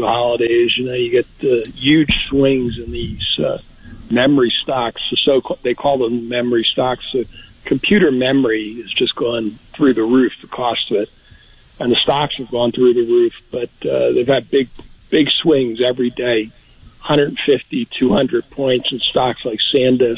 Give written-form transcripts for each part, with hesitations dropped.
the holidays, you get huge swings in these memory stocks. So they call them memory stocks. Computer memory has just gone through the roof, the cost of it. And the stocks have gone through the roof, but they've had big swings every day, 150, 200 points in stocks like SanDisk.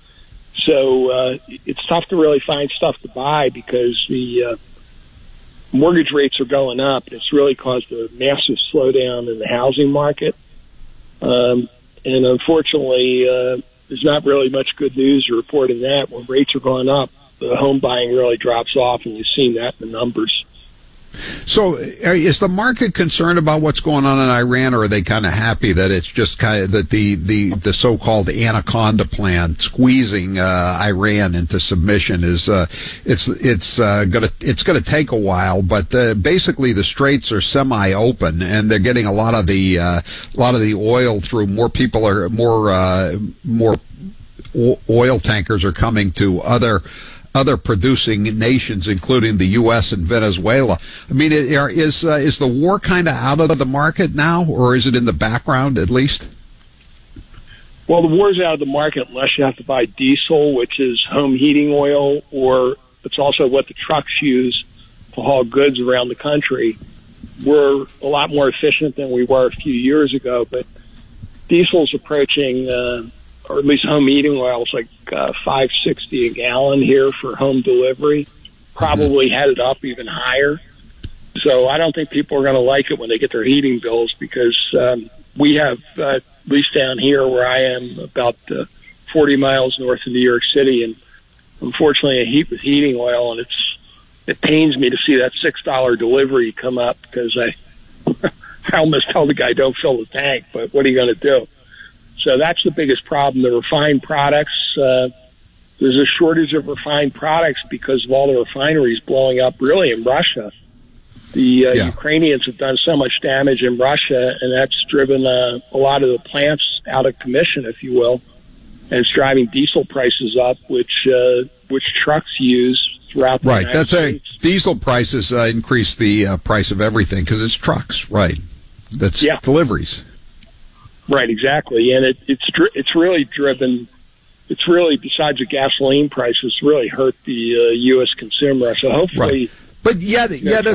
So it's tough to really find stuff to buy because the mortgage rates are going up. It's really caused a massive slowdown in the housing market. And unfortunately, there's not really much good news reporting that. When rates are going up, the home buying really drops off, and you've seen that in the numbers. So is the market concerned about what's going on in Iran, or are they kind of happy that it's just kind of that the so-called Anaconda plan squeezing Iran into submission is it's gonna take a while, but basically the straits are semi-open and they're getting a lot of the oil through. More people are more oil tankers are coming to other producing nations, including the U.S. and Venezuela. I mean, is the war kind of out of the market now, or is it in the background at least? Well, the war's out of the market unless you have to buy diesel, which is home heating oil, or it's also what the trucks use to haul goods around the country. We're a lot more efficient than we were a few years ago, but diesel's approaching, or at least home heating oil is like $5.60 a gallon here for home delivery, probably headed up even higher. So I don't think people are going to like it when they get their heating bills because we have, at least down here where I am, about 40 miles north of New York City, and unfortunately I heat with heating oil, and it pains me to see that $6 delivery come up because I almost tell the guy don't fill the tank, but what are you going to do? So that's the biggest problem. The refined products, there's a shortage of refined products because of all the refineries blowing up really in Russia. The Ukrainians have done so much damage in Russia, and that's driven a lot of the plants out of commission, if you will, and it's driving diesel prices up, which trucks use throughout the United States. Diesel prices increase the price of everything because it's trucks, right? That's deliveries. Right, exactly, and it's really driven. It's really, besides the gasoline prices, really hurt the U.S. consumer. So hopefully, right. But yet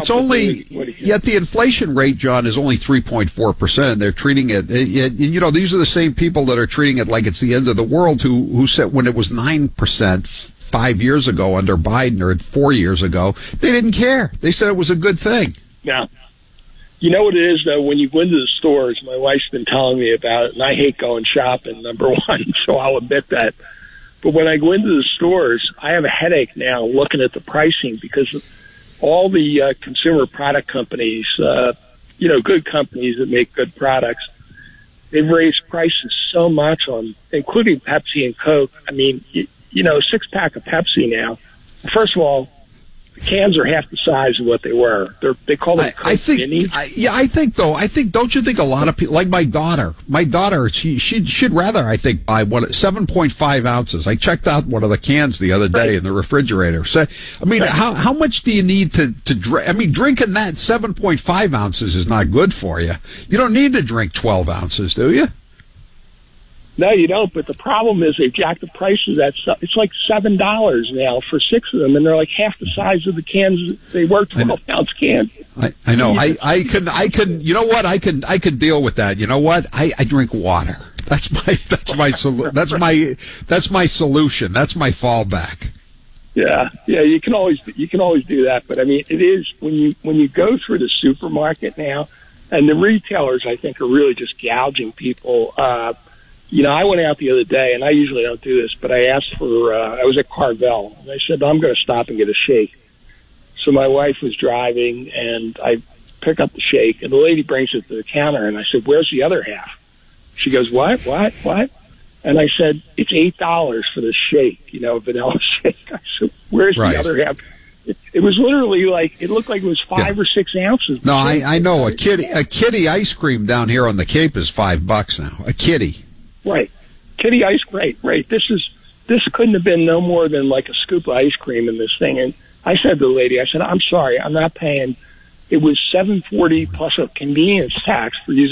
the inflation rate, John, is only 3.4%, and they're treating it. These are the same people that are treating it like it's the end of the world. Who said when it was 9% 5 years ago under Biden, or 4 years ago, they didn't care. They said it was a good thing. Yeah. You know what it is, though? When you go into the stores, my wife's been telling me about it, and I hate going shopping, number one, so I'll admit that. But when I go into the stores, I have a headache now looking at the pricing because all the consumer product companies, good companies that make good products, they've raised prices so much on, including Pepsi and Coke. I mean, a 6-pack of Pepsi now. First of all, the cans are half the size of what they were. They call them Coke Minis. Don't you think a lot of people, like my daughter, she'd rather, I think, buy 7.5 ounces. I checked out one of the cans the other day in the refrigerator. So, I mean, how much do you need to drink? I mean, drinking that 7.5 ounces is not good for you. You don't need to drink 12 ounces, do you? No, you don't. But the problem is they jacked the prices. It's like $7 now for 6 of them, and they're like half the size of the cans. They were 12-ounce cans. I know. I can. You know what? I can deal with that. You know what? I drink water. That's my solution. That's my fallback. Yeah. You can always do that. But I mean, it is when you go through the supermarket now, and the retailers, I think, are really just gouging people. I went out the other day, and I usually don't do this, but I asked for, I was at Carvel, and I said, I'm going to stop and get a shake. So my wife was driving, and I pick up the shake, and the lady brings it to the counter, and I said, where's the other half? She goes, what? And I said, it's $8 for the shake, vanilla shake. I said, where's the other half? It was literally it looked like it was 5 or 6 ounces. No, I know. A kitty ice cream down here on the Cape is $5 now. A kitty. Right. Kitty ice cream. Right. This couldn't have been no more than like a scoop of ice cream in this thing. And I said to the lady, I'm sorry, I'm not paying. It was $7.40 plus a convenience tax for using